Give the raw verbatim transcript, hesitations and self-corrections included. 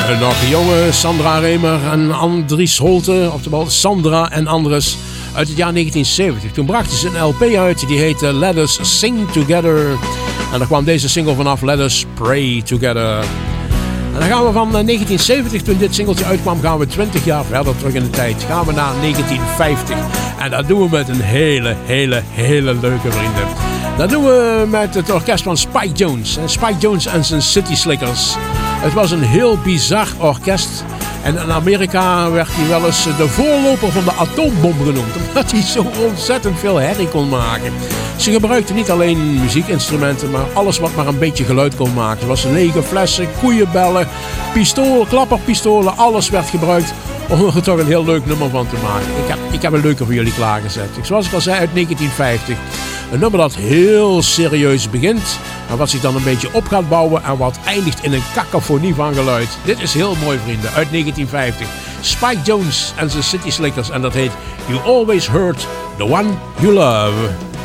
Uh, nog jonge Sandra Remer en Andries Holte, oftewel Sandra en Andres, uit het jaar negentien zeventig. Toen brachten ze een L P uit, die heette Let Us Sing Together. En daar kwam deze single vanaf, Let Us Pray Together. En dan gaan we van negentien zeventig, toen dit singeltje uitkwam, gaan we twintig jaar verder terug in de tijd. Gaan we naar negentien vijftig. En dat doen we met een hele, hele, hele leuke vrienden. Dat doen we met het orkest van Spike Jones. Spike Jones en zijn City Slickers. Het was een heel bizar orkest. En in Amerika werd hij wel eens de voorloper van de atoombom genoemd. Omdat hij zo ontzettend veel herrie kon maken. Ze gebruikten niet alleen muziekinstrumenten, maar alles wat maar een beetje geluid kon maken. Zoals lege flessen, koeienbellen, pistolen, klapperpistolen. Alles werd gebruikt om er toch een heel leuk nummer van te maken. Ik heb, ik heb een leuke voor jullie klaargezet. Zoals ik al zei, uit negentien vijftig. Een nummer dat heel serieus begint, maar wat zich dan een beetje op gaat bouwen en wat eindigt in een cacophonie van geluid. Dit is heel mooi, vrienden, uit negentien vijftig. Spike Jones en zijn City Slickers en dat heet You Always Hurt the One You Love.